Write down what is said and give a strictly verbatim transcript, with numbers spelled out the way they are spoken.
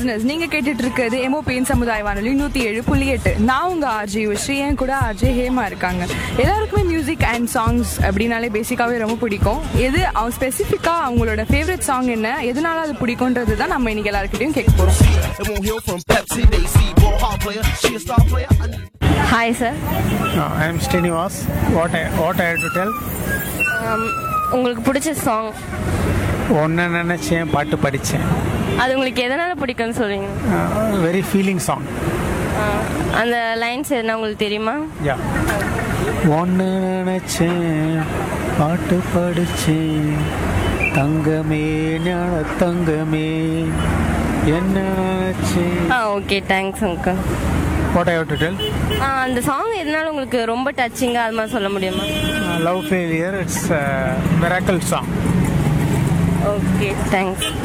Listeners, நீங்க கேட்டுட்டு இருக்கிறது எம்ஓபியின் சமுதாய வானொலி நூத்தி ஏழு புள்ளி எட்டு. நான் உங்க ஆர்ஜே ஸ்ரீ, என் கூட ஆர்ஜே ஹேமா இருக்காங்க. எல்லாருக்குமே மியூசிக் அண்ட் சாங்ஸ் அப்படின்னாலே பேசிக்காவே ரொம்ப பிடிக்கும். எது அவங்க ஸ்பெசிஃபிக்கா அவங்களோட ஃபேவரட் சாங் என்ன, எதனால அது பிடிக்கும்ன்றது தான் நம்ம இன்னைக்கு எல்லாருக்கிட்டையும் கேட்க போறோம். Hi sir. Uh, I am Srinivas. What I what I have to tell? Um, உங்களுக்கு பிடிச்ச சாங்? ஒன்று நினச்சேன் பாட்டு படித்தேன். அது உங்களுக்கு எதனால பிடிக்கும்னு சொல்றீங்க? Very feeling song. அந்த லைன்ஸ் என்ன உங்களுக்கு தெரியுமா? யா. ஒன்று நினச்சேன் பாட்டு படித்தேன், தங்கமே ஞான தங்கமே என்ன நினச்சேன். ஆ okay, thanks uncle. What I have to tell? அந்த சாங் எதனால உங்களுக்கு ரொம்ப டச்சிங்காக அது மாதிரி சொல்ல முடியுமா? Love failure, it's miracle song. Okay, thanks.